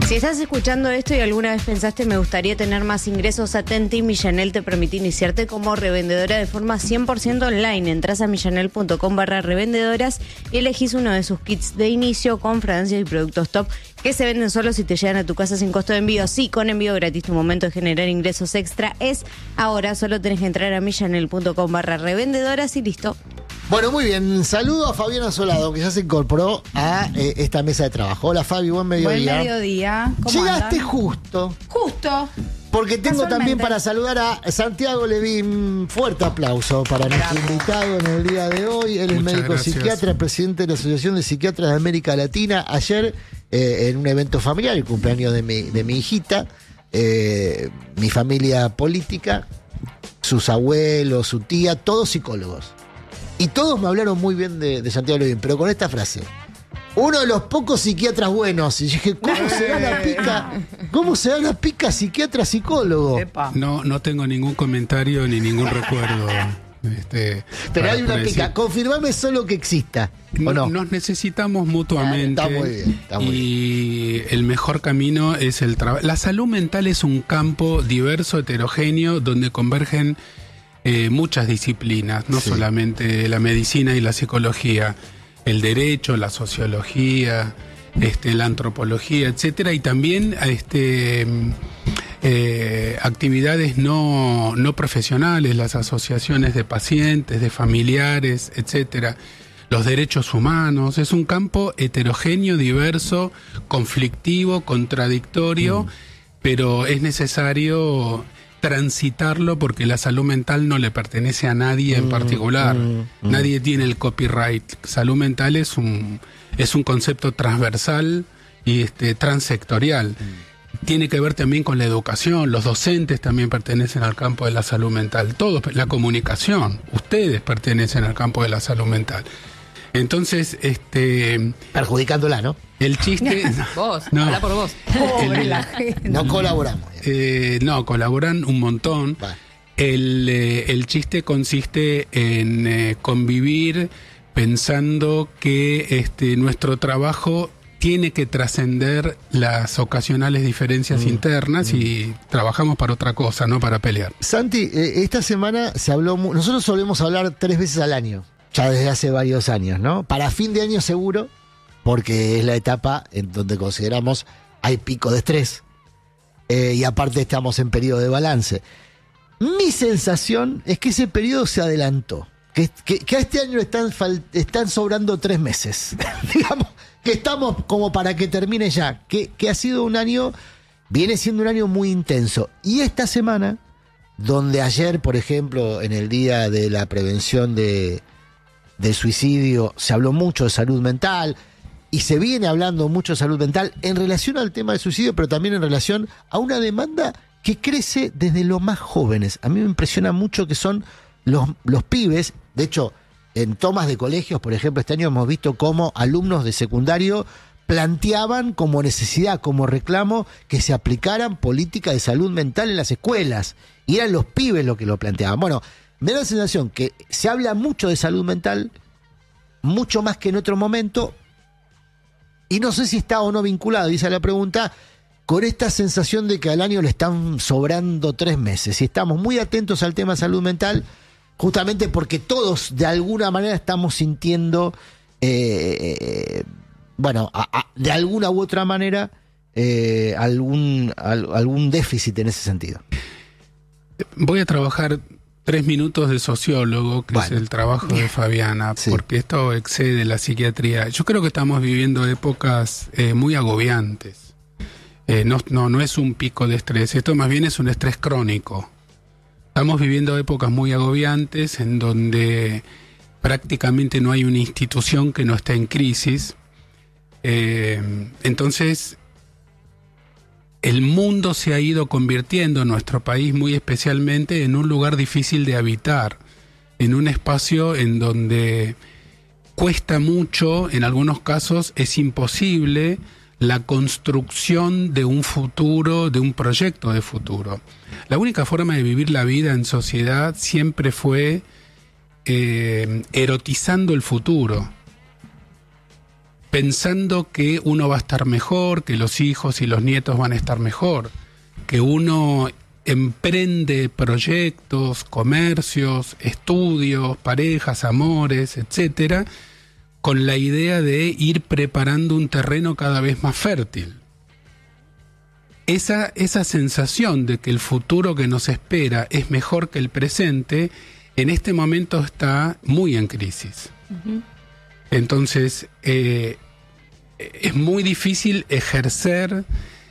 Si estás escuchando esto y alguna vez pensaste me gustaría tener más ingresos, atenti, Millanel te permite iniciarte como revendedora de forma 100% online. Entras a millanel.com/revendedoras y elegís uno de sus kits de inicio con fragancias y productos top que se venden solo si te llegan a tu casa sin costo de envío. Sí, con envío gratis. Tu momento de generar ingresos extra es ahora. Solo tenés que entrar a millanel.com/revendedoras y listo. Bueno, muy bien. Saludo a Fabiana Solado, que ya se incorporó a esta mesa de trabajo. Hola, Fabi, buen mediodía. Buen mediodía. ¿Cómo Llegaste andan? justo. Justo. Porque tengo Casualmente. también para saludar a Santiago Levín. Fuerte aplauso para nuestro invitado en el día de hoy. Él es Muchas médico gracias. psiquiatra, presidente de la Asociación de Psiquiatras de América Latina. Ayer, en un evento familiar, el cumpleaños de mi hijita, mi familia política, sus abuelos, su tía, todos psicólogos. Y todos me hablaron muy bien de Santiago Levín, pero con esta frase. Uno de los pocos psiquiatras buenos. Y yo dije, ¿cómo se da la pica? ¿Cómo se da la pica psiquiatra-psicólogo? Epa. No tengo ningún comentario ni ningún recuerdo. Pero para- hay una para pica. decir. Confirmame solo que exista. ¿O no? Nos necesitamos mutuamente. Está muy bien, está muy y el mejor camino es el trabajo. La salud mental es un campo diverso, heterogéneo, donde convergen muchas disciplinas, no Sí. solamente la medicina y la psicología, el derecho, la sociología, la antropología, etcétera, y también actividades no profesionales, las asociaciones de pacientes, de familiares, etcétera. Los derechos humanos, es un campo heterogéneo, diverso, conflictivo, contradictorio, pero es necesario transitarlo porque la salud mental no le pertenece a nadie en particular. Nadie tiene el copyright. Salud mental es un concepto transversal y transsectorial. Tiene que ver también con la educación. Los docentes también pertenecen al campo de la salud mental. Todos, la comunicación. Ustedes pertenecen al campo de la salud mental. Entonces, Perjudicándola, ¿no? el chiste... Vos, No. habla por vos. Pobre la gente. No colaboramos. No, colaboran un montón. Va. El chiste consiste en convivir pensando que nuestro trabajo tiene que trascender las ocasionales diferencias internas y trabajamos para otra cosa, no para pelear. Santi, esta semana se habló... Nosotros solemos hablar 3 veces al año. Ya desde hace varios años, ¿no? Para fin de año seguro, porque es la etapa en donde consideramos hay pico de estrés. Y aparte estamos en periodo de balance. Mi sensación es que ese periodo se adelantó. Que a este año están sobrando 3 meses. Digamos que estamos como para que termine ya. Que ha sido un año, viene siendo un año muy intenso. Y esta semana, donde ayer, por ejemplo, en el día de la prevención del suicidio, se habló mucho de salud mental. Y se viene hablando mucho de salud mental en relación al tema del suicidio, pero también en relación a una demanda que crece desde los más jóvenes. A mí me impresiona mucho que son los pibes. De hecho, en tomas de colegios, por ejemplo, este año hemos visto cómo alumnos de secundario planteaban como necesidad, como reclamo, que se aplicaran políticas de salud mental en las escuelas. Y eran los pibes los que lo planteaban. Bueno, me da la sensación que se habla mucho de salud mental, mucho más que en otro momento. Y no sé si está o no vinculado, dice la pregunta, con esta sensación de que al año le están sobrando 3 meses. Y estamos muy atentos al tema de salud mental, justamente porque todos de alguna manera estamos sintiendo, de alguna u otra manera, algún déficit en ese sentido. Voy a trabajar 3 minutos de sociólogo, que es el trabajo de Fabiana, Sí. porque esto excede la psiquiatría. Yo creo que estamos viviendo épocas muy agobiantes. No es un pico de estrés, esto más bien es un estrés crónico. Estamos viviendo épocas muy agobiantes en donde prácticamente no hay una institución que no esté en crisis. Entonces, el mundo se ha ido convirtiendo, nuestro país muy especialmente, en un lugar difícil de habitar, en un espacio en donde cuesta mucho, en algunos casos es imposible, la construcción de un futuro, de un proyecto de futuro. La única forma de vivir la vida en sociedad siempre fue erotizando el futuro. pensando que uno va a estar mejor, que los hijos y los nietos van a estar mejor, que uno emprende proyectos, comercios, estudios, parejas, amores, etcétera, con la idea de ir preparando un terreno cada vez más fértil. Esa sensación de que el futuro que nos espera es mejor que el presente, en este momento está muy en crisis. Uh-huh. Entonces, es muy difícil ejercer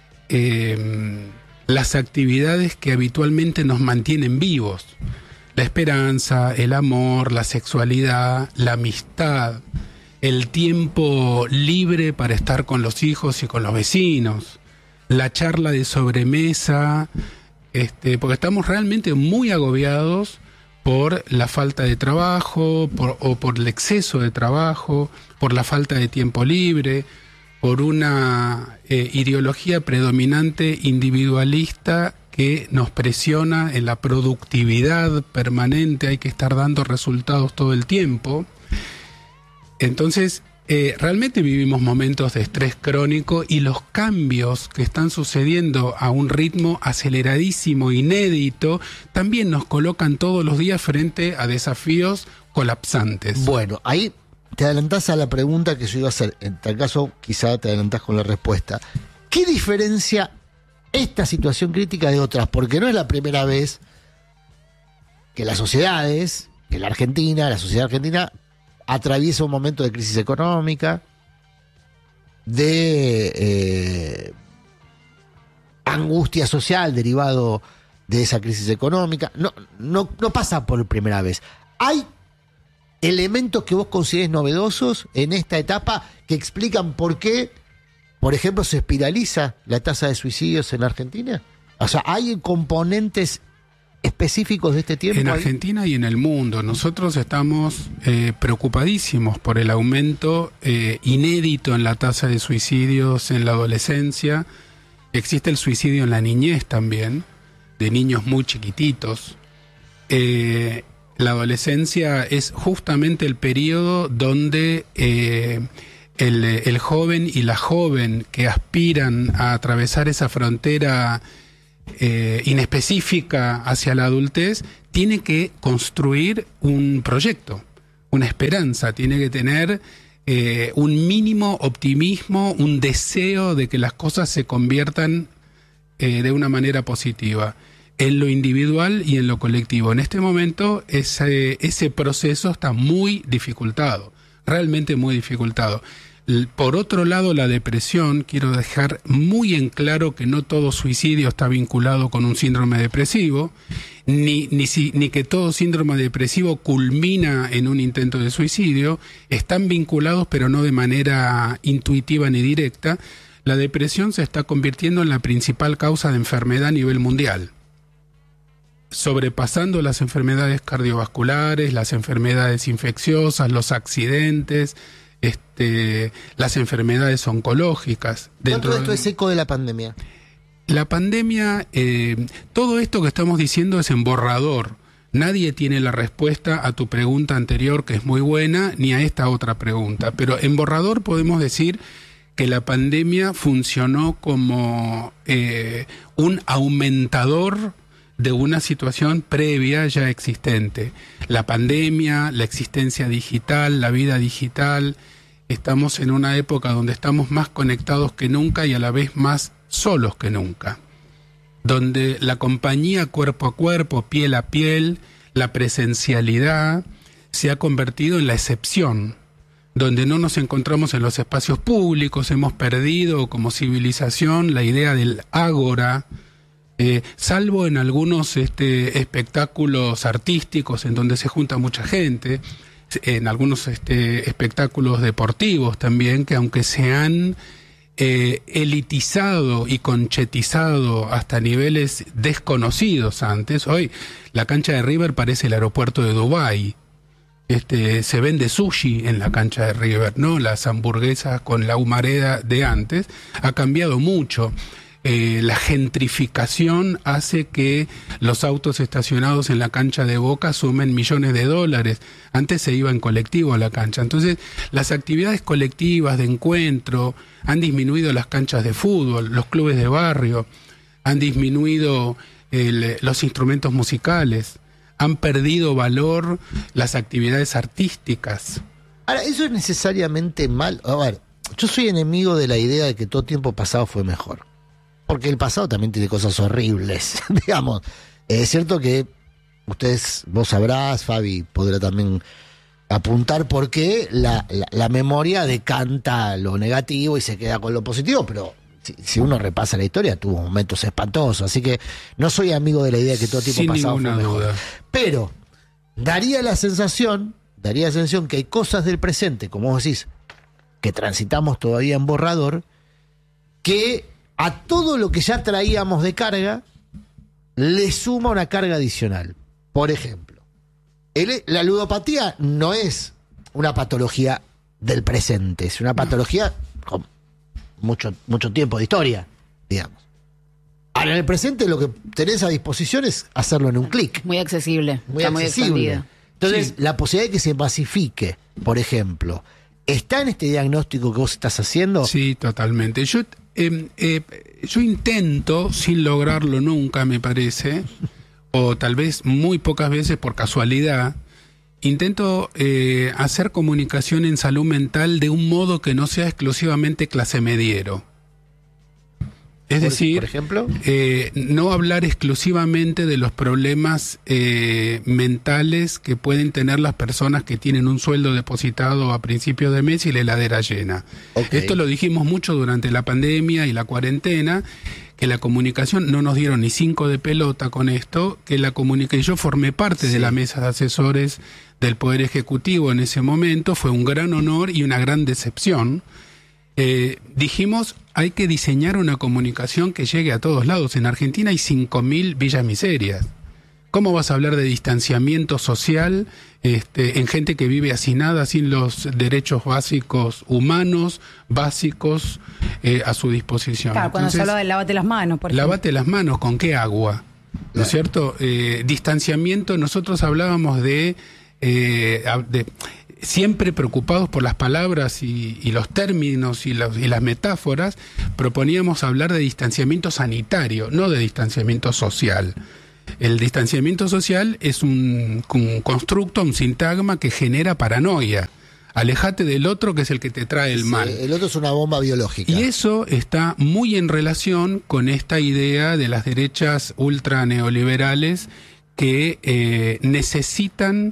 las actividades que habitualmente nos mantienen vivos. La esperanza, el amor, la sexualidad, la amistad, el tiempo libre para estar con los hijos y con los vecinos, la charla de sobremesa, porque estamos realmente muy agobiados por la falta de trabajo, por el exceso de trabajo, por la falta de tiempo libre, por una ideología predominante individualista que nos presiona en la productividad permanente, hay que estar dando resultados todo el tiempo. Entonces, realmente vivimos momentos de estrés crónico y los cambios que están sucediendo a un ritmo aceleradísimo, inédito, también nos colocan todos los días frente a desafíos colapsantes. Bueno, ahí te adelantás a la pregunta que yo iba a hacer. En tal caso, quizá te adelantás con la respuesta. ¿Qué diferencia esta situación crítica de otras? Porque no es la primera vez que las sociedades, que la sociedad argentina, atraviesa un momento de crisis económica, de angustia social derivado de esa crisis económica. No pasa por primera vez. Hay elementos que vos consideres novedosos en esta etapa que explican por qué, por ejemplo, se espiraliza la tasa de suicidios en la Argentina. O sea, hay componentes específicos de este tiempo. En Argentina y en el mundo. Nosotros estamos preocupadísimos por el aumento inédito en la tasa de suicidios en la adolescencia. Existe el suicidio en la niñez también, de niños muy chiquititos. La adolescencia es justamente el periodo donde el joven y la joven que aspiran a atravesar esa frontera inespecífica hacia la adultez, tiene que construir un proyecto, una esperanza, tiene que tener un mínimo optimismo, un deseo de que las cosas se conviertan de una manera positiva, en lo individual y en lo colectivo. En este momento ese proceso está muy dificultado, realmente muy dificultado. Por otro lado, la depresión, quiero dejar muy en claro que no todo suicidio está vinculado con un síndrome depresivo, ni que todo síndrome depresivo culmina en un intento de suicidio. Están vinculados, pero no de manera intuitiva ni directa. La depresión se está convirtiendo en la principal causa de enfermedad a nivel mundial, sobrepasando las enfermedades cardiovasculares, las enfermedades infecciosas, los accidentes, las enfermedades oncológicas. ¿Cuánto de esto es eco de la pandemia? La pandemia, todo esto que estamos diciendo es en borrador. Nadie tiene la respuesta a tu pregunta anterior, que es muy buena, ni a esta otra pregunta. Pero en borrador podemos decir que la pandemia funcionó como un aumentador de una situación previa ya existente. La pandemia, la existencia digital, la vida digital. Estamos en una época donde estamos más conectados que nunca y a la vez más solos que nunca. Donde la compañía cuerpo a cuerpo, piel a piel, la presencialidad se ha convertido en la excepción. Donde no nos encontramos en los espacios públicos, hemos perdido como civilización la idea del ágora, salvo en algunos espectáculos artísticos en donde se junta mucha gente, en algunos espectáculos deportivos también, que aunque se han elitizado y conchetizado hasta niveles desconocidos antes, hoy la cancha de River parece el aeropuerto de Dubái. Se vende sushi en la cancha de River, ¿no? Las hamburguesas con la humareda de antes ha cambiado mucho. la gentrificación hace que los autos estacionados en la cancha de Boca sumen millones de dólares. Antes se iba en colectivo a la cancha. Entonces, las actividades colectivas de encuentro han disminuido las canchas de fútbol, los clubes de barrio, han disminuido los instrumentos musicales, han perdido valor las actividades artísticas. Ahora, ¿eso es necesariamente mal? A ver, yo soy enemigo de la idea de que todo tiempo pasado fue mejor. Porque el pasado también tiene cosas horribles, digamos. Es cierto que vos sabrás, Fabi podrá también apuntar por qué la memoria decanta lo negativo y se queda con lo positivo, pero si uno repasa la historia, tuvo momentos espantosos. Así que no soy amigo de la idea de que todo tiempo Sin pasado fue ninguna mejor. duda. Pero daría la sensación que hay cosas del presente, como vos decís, que transitamos todavía en borrador, que a todo lo que ya traíamos de carga le suma una carga adicional. Por ejemplo, la ludopatía no es una patología del presente, es una patología con mucho tiempo de historia, digamos. Ahora, en el presente lo que tenés a disposición es hacerlo en un clic. Muy accesible. Muy está accesible. muy extendida. Entonces, Sí. la posibilidad de que se masifique, por ejemplo, ¿está en este diagnóstico que vos estás haciendo? Sí, totalmente. Yo intento, sin lograrlo nunca, me parece, o tal vez muy pocas veces por casualidad, intento hacer comunicación en salud mental de un modo que no sea exclusivamente clase mediero. Es decir, por ejemplo, no hablar exclusivamente de los problemas mentales que pueden tener las personas que tienen un sueldo depositado a principios de mes y la heladera llena. Ok. Esto lo dijimos mucho durante la pandemia y la cuarentena, que la comunicación, no nos dieron ni 5 de pelota con esto, que la comunicación, yo formé parte de la mesa de asesores del Poder Ejecutivo en ese momento, fue un gran honor y una gran decepción. Dijimos, hay que diseñar una comunicación que llegue a todos lados. En Argentina hay 5.000 villas miserias. ¿Cómo vas a hablar de distanciamiento social en gente que vive hacinada sin los derechos básicos humanos, básicos a su disposición? Claro, cuando se Entonces, habla de lávate las manos, por ejemplo. lávate las manos, ¿con qué agua? ¿No es cierto? Distanciamiento, nosotros hablábamos de siempre preocupados por las palabras y los términos y las metáforas, proponíamos hablar de distanciamiento sanitario, no de distanciamiento social. El distanciamiento social es un constructo, un sintagma que genera paranoia. Alejate del otro, que es el que te trae el mal. el otro es una bomba biológica. Y eso está muy en relación con esta idea de las derechas ultra neoliberales que necesitan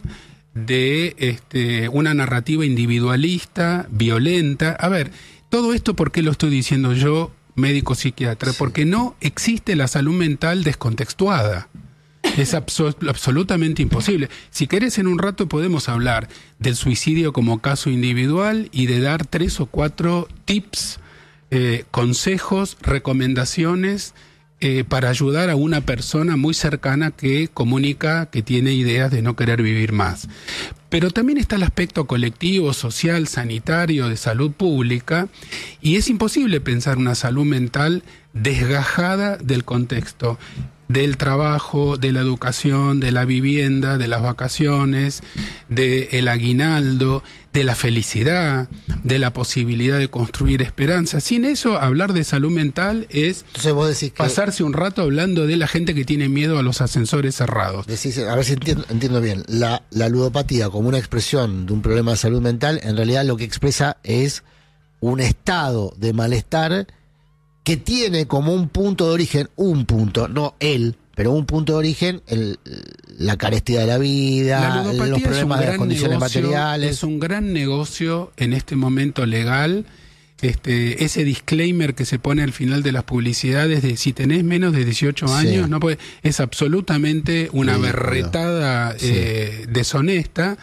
de una narrativa individualista, violenta. A ver, todo esto, ¿por qué lo estoy diciendo yo, médico psiquiatra? Sí. Porque no existe la salud mental descontextuada. Es absolutamente imposible. Si querés, en un rato podemos hablar del suicidio como caso individual y de dar 3 o 4 tips, consejos, recomendaciones para ayudar a una persona muy cercana que comunica que tiene ideas de no querer vivir más. Pero también está el aspecto colectivo, social, sanitario, de salud pública, y es imposible pensar una salud mental desgajada del contexto, del trabajo, de la educación, de la vivienda, de las vacaciones, del aguinaldo, de la felicidad, de la posibilidad de construir esperanza. Sin eso, hablar de salud mental es Entonces vos decís que... pasarse un rato hablando de la gente que tiene miedo a los ascensores cerrados. Decís, a ver si entiendo bien, la ludopatía como una expresión de un problema de salud mental, en realidad lo que expresa es un estado de malestar que tiene como un punto de origen, no él, pero un punto de origen, la carestía de la vida, los problemas de las condiciones materiales. Es un gran negocio en este momento legal. Ese disclaimer que se pone al final de las publicidades de si tenés menos de 18 años, Sí. no puede, es absolutamente una Ridículo. berretada Sí. deshonesta.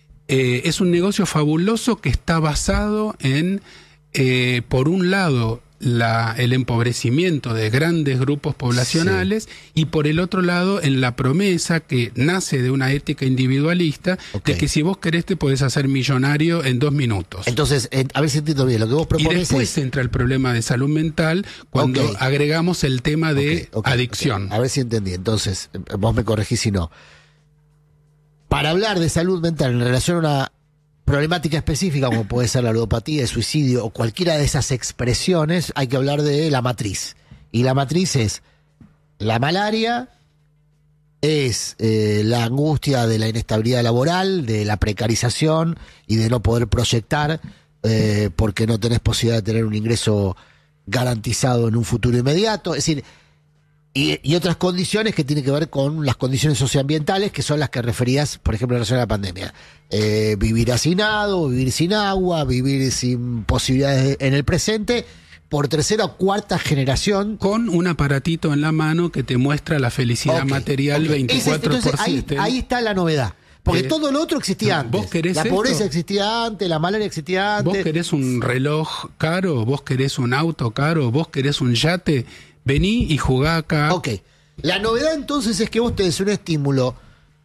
Es un negocio fabuloso que está basado en, por un lado, el empobrecimiento de grandes grupos poblacionales, y por el otro lado en la promesa que nace de una ética individualista, de que si vos querés te podés hacer millonario en 2 minutos. Entonces, a ver si entiendo bien, lo que vos Y propones después es... entra el problema de salud mental cuando agregamos el tema de adicción. A ver si entendí. Entonces, vos me corregís si no. Para hablar de salud mental en relación a una problemática específica, como puede ser la ludopatía, el suicidio o cualquiera de esas expresiones, hay que hablar de la matriz. Y la matriz es la malaria, es la angustia de la inestabilidad laboral, de la precarización y de no poder proyectar porque no tenés posibilidad de tener un ingreso garantizado en un futuro inmediato. Es decir, y otras condiciones que tienen que ver con las condiciones socioambientales, que son las que referías, por ejemplo, en relación a la pandemia. Vivir hacinado, vivir sin agua, vivir sin posibilidades en el presente, por tercera o cuarta generación. Con un aparatito en la mano que te muestra la felicidad material 24/7. Entonces, ahí está la novedad. Porque todo lo otro existía antes. ¿Vos querés la pobreza esto? existía antes, la malaria existía antes. ¿Vos querés un reloj caro? ¿Vos querés un auto caro? ¿Vos querés un yate? Vení y jugá acá. Ok. La novedad entonces es que vos tenés un estímulo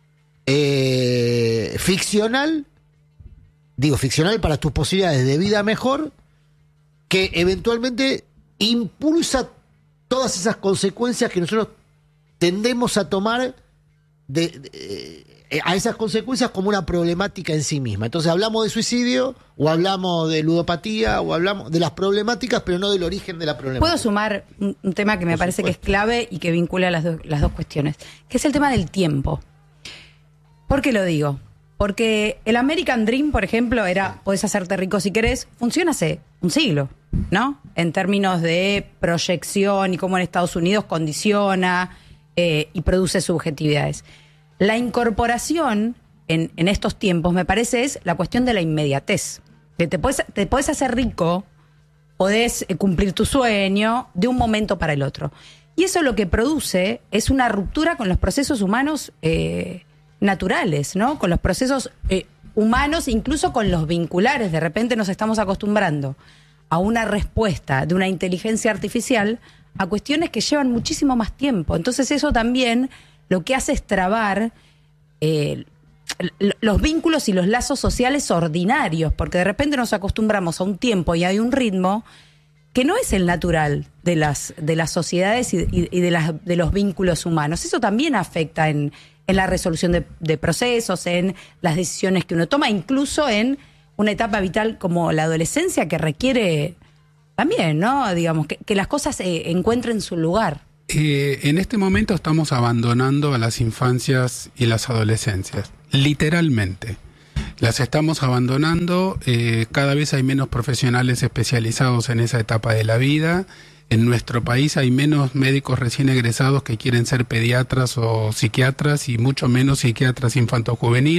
ficcional, ficcional para tus posibilidades de vida mejor, que eventualmente impulsa todas esas consecuencias que nosotros tendemos a tomar a esas consecuencias como una problemática en sí misma. Entonces hablamos de suicidio, o hablamos de ludopatía, o hablamos de las problemáticas, pero no del origen de la problemática. Puedo sumar un tema que me parece que es clave y que vincula las dos cuestiones, que es el tema del tiempo. ¿Por qué lo digo? Porque el American Dream, por ejemplo, era podés hacerte rico si querés, funciona hace un siglo, ¿no? En términos de proyección y cómo en Estados Unidos condiciona y produce subjetividades. La incorporación en estos tiempos, me parece, es la cuestión de la inmediatez. Que te podés hacer rico, podés cumplir tu sueño de un momento para el otro. Y eso lo que produce es una ruptura con los procesos humanos naturales, ¿no? Con los procesos humanos, incluso con los vinculares. De repente nos estamos acostumbrando a una respuesta de una inteligencia artificial a cuestiones que llevan muchísimo más tiempo. Entonces eso también lo que hace es trabar los vínculos y los lazos sociales ordinarios, porque de repente nos acostumbramos a un tiempo y hay un ritmo que no es el natural de las sociedades y de los vínculos humanos. Eso también afecta en la resolución de procesos, en las decisiones que uno toma, incluso en una etapa vital como la adolescencia, que requiere también, ¿no? Digamos, que las cosas encuentren su lugar. En este momento estamos abandonando a las infancias y las adolescencias, literalmente. Las estamos abandonando, cada vez hay menos profesionales especializados en esa etapa de la vida. En nuestro país hay menos médicos recién egresados que quieren ser pediatras o psiquiatras, y mucho menos psiquiatras infantojuveniles.